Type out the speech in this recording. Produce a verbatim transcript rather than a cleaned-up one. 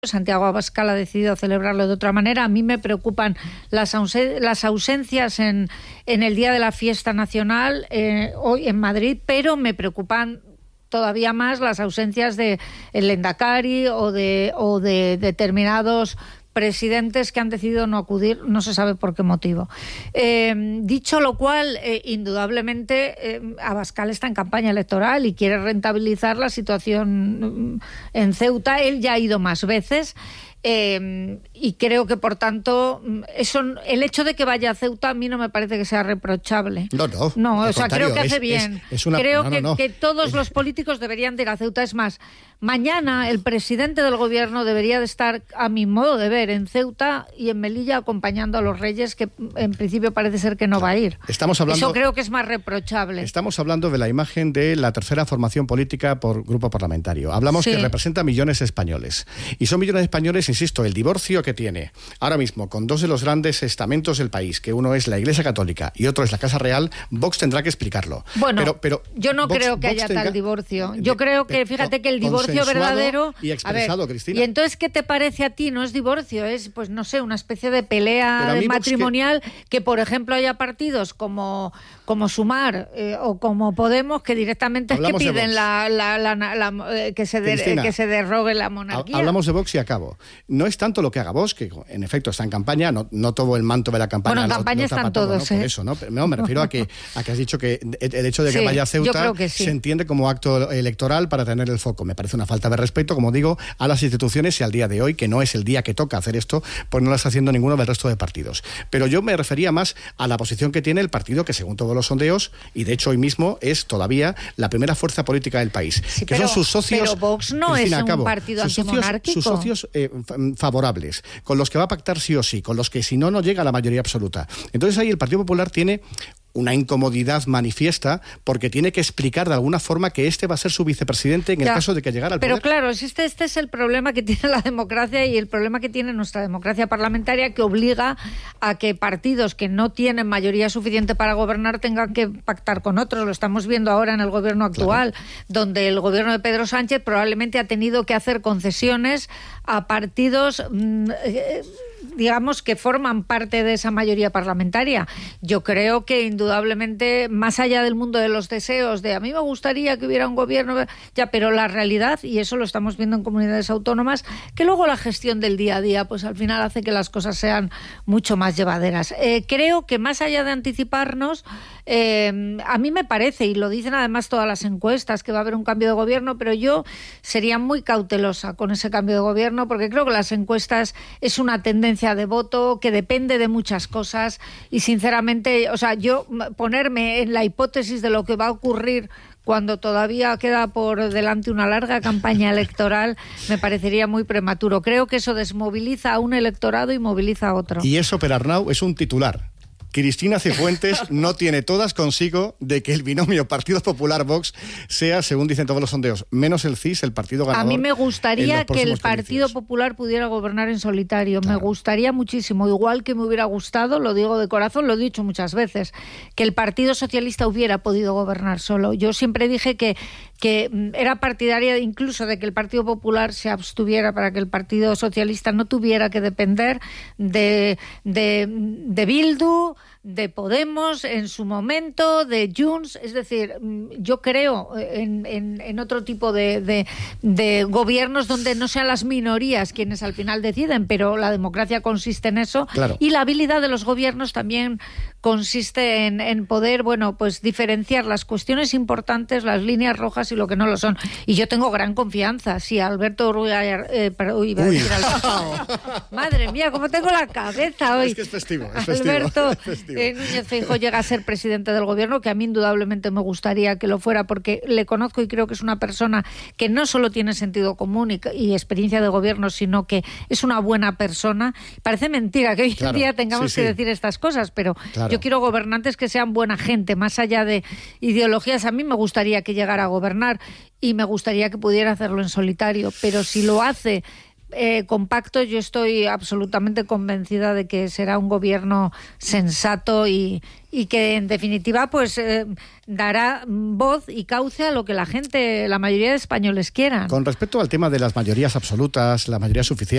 Santiago Abascal ha decidido celebrarlo de otra manera. A mí me preocupan las, ausen- las ausencias en, en el día de la fiesta nacional eh, hoy en Madrid, pero me preocupan todavía más las ausencias de el Lehendakari o de, o de determinados presidentes que han decidido no acudir, no se sabe por qué motivo. Eh, dicho lo cual, eh, indudablemente eh, Abascal está en campaña electoral y quiere rentabilizar la situación en Ceuta. Él ya ha ido más veces. Eh, y creo que por tanto eso, el hecho de que vaya a Ceuta a mí no me parece que sea reprochable. No, no. No, o sea, creo que hace es, bien. Es, es una, creo no, no, que, no. que todos los políticos deberían de ir a Ceuta. Es más, mañana el presidente del gobierno debería de estar, a mi modo de ver, en Ceuta y en Melilla acompañando a los reyes, que en principio parece ser que no claro. va a ir. Estamos hablando, eso creo que es más reprochable. Estamos hablando de la imagen de la tercera formación política por grupo parlamentario. Hablamos sí. que representa millones de españoles. Y son millones de españoles, insisto, el divorcio que tiene ahora mismo con dos de los grandes estamentos del país, que uno es la Iglesia Católica y otro es la Casa Real, Vox tendrá que explicarlo. Bueno, pero, pero yo no Vox, creo que Vox haya tenga, tal divorcio. Yo creo que, fíjate que el divorcio verdadero... Y expresado, a ver, Cristina. Y entonces, ¿qué te parece a ti? No es divorcio, es, pues no sé, una especie de pelea de matrimonial que... que, por ejemplo, haya partidos como, como Sumar eh, o como Podemos que directamente es que piden la, la, la, la, la, eh, que, se de, Cristina, que se derrogue la monarquía. Hablamos de Vox y acabo. No es tanto lo que haga Vox, que en efecto está en campaña, no, no todo el manto de la campaña. Bueno, en no, campaña no están todo, todos, ¿no? ¿eh? Por eso, ¿no? No, me refiero a que, a que has dicho que el hecho de que sí, vaya a Ceuta sí. se entiende como acto electoral para tener el foco. Me parece una falta de respeto, como digo, a las instituciones y al día de hoy, que no es el día que toca hacer esto, pues no lo está haciendo ninguno del resto de partidos. Pero yo me refería más a la posición que tiene el partido que, según todos los sondeos, y de hecho hoy mismo es todavía la primera fuerza política del país, sí, que pero, son sus socios. Pero Vox no Cristina, es un acabo, partido sus antimonárquico. Socios, sus socios eh, favorables, con los que va a pactar sí o sí, con los que si no, no llega a la mayoría absoluta. Entonces ahí el Partido Popular tiene una incomodidad manifiesta porque tiene que explicar de alguna forma que este va a ser su vicepresidente en ya, el caso de que llegara al pero poder. Pero claro, este, este es el problema que tiene la democracia y el problema que tiene nuestra democracia parlamentaria, que obliga a que partidos que no tienen mayoría suficiente para gobernar tengan que pactar con otros. Lo estamos viendo ahora en el gobierno actual, claro, donde el gobierno de Pedro Sánchez probablemente ha tenido que hacer concesiones a partidos mmm, eh, digamos, que forman parte de esa mayoría parlamentaria. Yo creo que indudablemente, más allá del mundo de los deseos, de a mí me gustaría que hubiera un gobierno, ya, pero la realidad, y eso lo estamos viendo en comunidades autónomas, que luego la gestión del día a día, pues al final hace que las cosas sean mucho más llevaderas. Eh, creo que más allá de anticiparnos, eh, a mí me parece, y lo dicen además todas las encuestas, que va a haber un cambio de gobierno, pero yo sería muy cautelosa con ese cambio de gobierno, porque creo que las encuestas es una tendencia de voto que depende de muchas cosas y sinceramente, o sea, yo ponerme en la hipótesis de lo que va a ocurrir cuando todavía queda por delante una larga campaña electoral me parecería muy prematuro. Creo que eso desmoviliza a un electorado y moviliza a otro. Y eso, Per Arnau, es un titular. Cristina Cifuentes no tiene todas consigo de que el binomio Partido Popular-Vox sea, según dicen todos los sondeos, menos el C I S, el partido ganador. A mí me gustaría que el Partido comicios. Popular pudiera gobernar en solitario. Claro. Me gustaría muchísimo. Igual que me hubiera gustado, lo digo de corazón, lo he dicho muchas veces, que el Partido Socialista hubiera podido gobernar solo. Yo siempre dije que, que era partidaria incluso de que el Partido Popular se abstuviera para que el Partido Socialista no tuviera que depender de, de, de Bildu, de Podemos en su momento, de Junts. Es decir, yo creo en, en, en otro tipo de, de, de gobiernos donde no sean las minorías quienes al final deciden, pero la democracia consiste en eso. Claro. Y la habilidad de los gobiernos también consiste en, en poder, bueno, pues diferenciar las cuestiones importantes, las líneas rojas y lo que no lo son. Y yo tengo gran confianza. Si Alberto Ruiz... Eh, pero, uy, iba a decir Alberto. Madre mía, cómo tengo la cabeza hoy. Es que es festivo, es festivo. Alberto... Es festivo. Eh, Núñez Feijóo llega a ser presidente del gobierno, que a mí indudablemente me gustaría que lo fuera, porque le conozco y creo que es una persona que no solo tiene sentido común y, y experiencia de gobierno, sino que es una buena persona. Parece mentira que hoy claro, en día tengamos sí, que sí. decir estas cosas, pero claro. yo quiero gobernantes que sean buena gente, más allá de ideologías. A mí me gustaría que llegara a gobernar y me gustaría que pudiera hacerlo en solitario, pero si lo hace Eh, compacto, yo estoy absolutamente convencida de que será un gobierno sensato y, y que en definitiva pues eh, dará voz y cauce a lo que la gente, la mayoría de españoles quieran. Con respecto al tema de las mayorías absolutas, la mayoría suficiente